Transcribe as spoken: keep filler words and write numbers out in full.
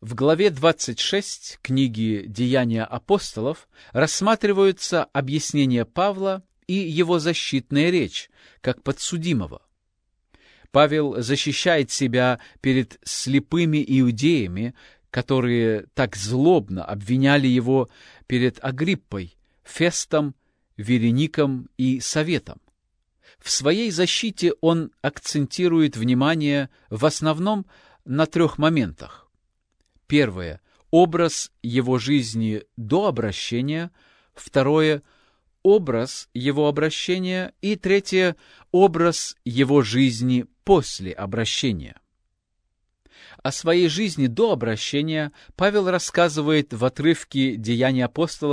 В главе двадцать шесть книги «Деяния апостолов» рассматриваются объяснения Павла и его защитная речь, как подсудимого. Павел защищает себя перед слепыми иудеями, которые так злобно обвиняли его перед Агриппой, Фестом, Вереником и Советом. В своей защите он акцентирует внимание в основном на трех моментах. Первое – образ его жизни до обращения. Второе – образ его обращения. И третье – образ его жизни после обращения. О своей жизни до обращения Павел рассказывает в отрывке «Деяний апостолов»